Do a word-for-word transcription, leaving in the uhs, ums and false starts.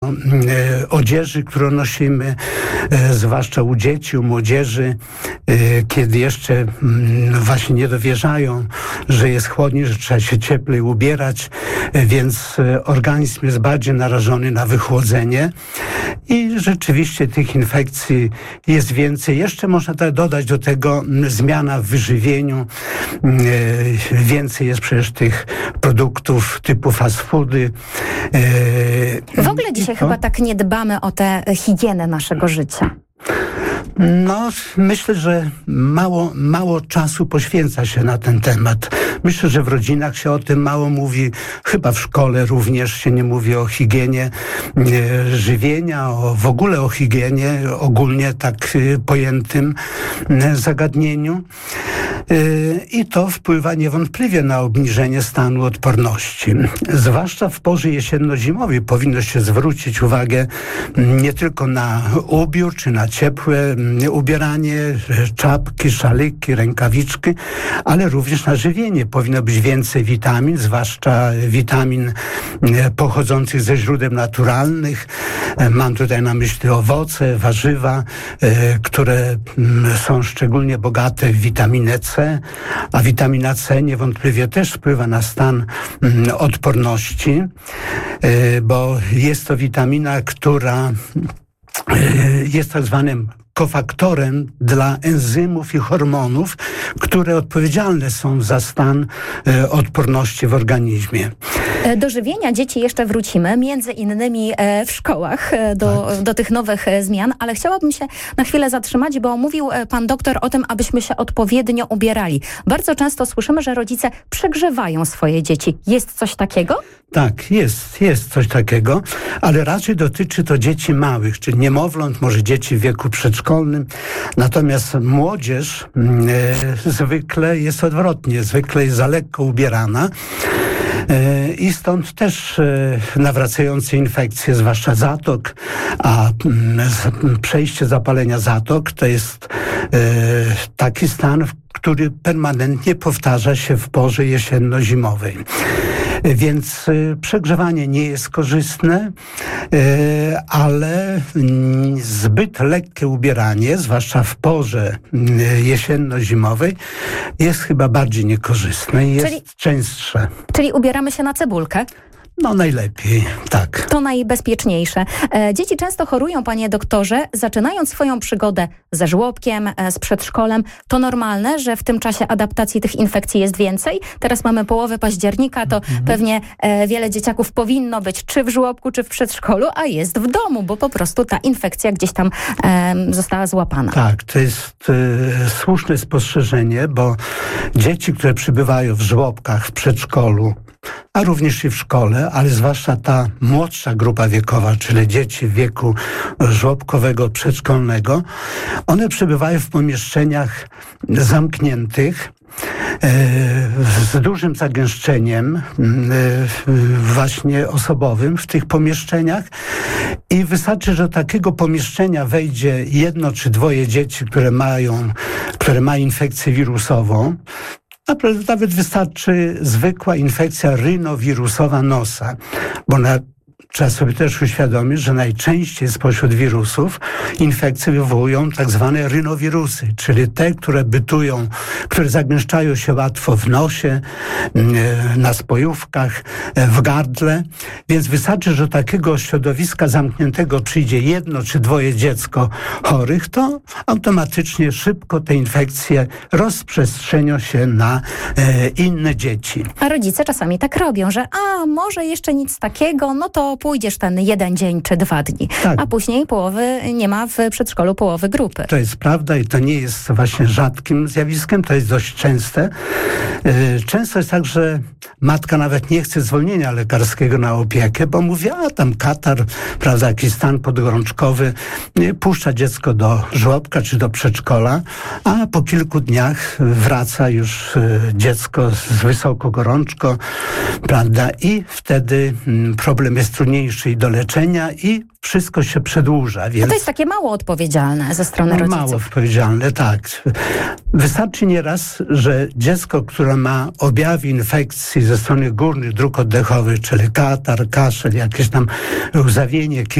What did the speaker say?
e, odzieży, którą nosimy, e, zwłaszcza u dzieci, u młodzieży, e, kiedy jeszcze m, właśnie nie dowierzają, że jest chłodniej, że trzeba się cieplej ubierać, e, więc e, organizm jest bardziej narażony na wychłodzenie i rzeczywiście tych infekcji jest więcej. Jeszcze można tak dodać do tego m, zmiana w wyżywieniu. E, więcej jest przecież tych produktów typu fast foody. W ogóle dzisiaj chyba tak nie dbamy o tę higienę naszego życia. No, myślę, że mało, mało czasu poświęca się na ten temat. Myślę, że w rodzinach się o tym mało mówi. Chyba w szkole również się nie mówi o higienie e, żywienia, o, w ogóle o higienie, ogólnie tak e, pojętym e, zagadnieniu. E, I to wpływa niewątpliwie na obniżenie stanu odporności. Zwłaszcza w porze jesienno-zimowej powinno się zwrócić uwagę nie tylko na ubiór, czy na ciepłe ubieranie, czapki, szaliki, rękawiczki, ale również na żywienie. Powinno być więcej witamin, zwłaszcza witamin pochodzących ze źródeł naturalnych. Mam tutaj na myśli owoce, warzywa, które są szczególnie bogate w witaminę C, a witamina C niewątpliwie też wpływa na stan odporności, bo jest to witamina, która jest tak zwanym kofaktorem dla enzymów i hormonów, które odpowiedzialne są za stan e, odporności w organizmie. Do żywienia dzieci jeszcze wrócimy, między innymi e, w szkołach, e, do, tak. do tych nowych e, zmian, ale chciałabym się na chwilę zatrzymać, bo mówił e, pan doktor o tym, abyśmy się odpowiednio ubierali. Bardzo często słyszymy, że rodzice przegrzewają swoje dzieci. Jest coś takiego? Tak, jest, jest coś takiego, ale raczej dotyczy to dzieci małych, czyli niemowląt, może dzieci w wieku przedszkolnym. Natomiast młodzież e, zwykle jest odwrotnie, zwykle jest za lekko ubierana. I stąd też nawracające infekcje, zwłaszcza zatok, a przejście zapalenia zatok to jest taki stan, który permanentnie powtarza się w porze jesienno-zimowej. Więc przegrzewanie nie jest korzystne, ale zbyt lekkie ubieranie, zwłaszcza w porze jesienno-zimowej, jest chyba bardziej niekorzystne i jest czyli, częstsze. Czyli ubieramy się na cebulkę? No najlepiej, tak. To najbezpieczniejsze. E, dzieci często chorują, panie doktorze, zaczynając swoją przygodę ze żłobkiem, e, z przedszkolem. To normalne, że w tym czasie adaptacji tych infekcji jest więcej? Teraz mamy połowę października, to mhm. pewnie e, wiele dzieciaków powinno być czy w żłobku, czy w przedszkolu, a jest w domu, bo po prostu ta infekcja gdzieś tam e, została złapana. Tak, to jest e, słuszne spostrzeżenie, bo dzieci, które przybywają w żłobkach, w przedszkolu, a również i w szkole, ale zwłaszcza ta młodsza grupa wiekowa, czyli dzieci w wieku żłobkowego, przedszkolnego, one przebywają w pomieszczeniach zamkniętych, z dużym zagęszczeniem właśnie osobowym w tych pomieszczeniach i wystarczy, że do takiego pomieszczenia wejdzie jedno czy dwoje dzieci, które mają, które mają infekcję wirusową. Nawet wystarczy zwykła infekcja rynowirusowa nosa, bo na trzeba sobie też uświadomić, że najczęściej spośród wirusów infekcje wywołują tak zwane rynowirusy, czyli te, które bytują, które zagęszczają się łatwo w nosie, na spojówkach, w gardle. Więc wystarczy, że do takiego środowiska zamkniętego przyjdzie jedno czy dwoje dziecko chorych, to automatycznie szybko te infekcje rozprzestrzenią się na e, inne dzieci. A rodzice czasami tak robią, że a może jeszcze nic takiego, no to pójdziesz ten jeden dzień czy dwa dni, tak. A później połowy nie ma w przedszkolu połowy grupy. To jest prawda i to nie jest właśnie rzadkim zjawiskiem, to jest dość częste. Często jest tak, że matka nawet nie chce zwolnienia lekarskiego na opiekę, bo mówi, a tam katar, prawda, jakiś stan podgorączkowy, puszcza dziecko do żłobka czy do przedszkola, a po kilku dniach wraca już dziecko z wysoką gorączką, prawda, i wtedy problem jest trudniejszy i do leczenia i wszystko się przedłuża. Więc no to jest takie mało odpowiedzialne ze strony rodziców. Mało odpowiedzialne, tak. Wystarczy nieraz, że dziecko, które ma objawy infekcji ze strony górnych dróg oddechowych, czyli katar, kaszel, jakieś tam łzawienie,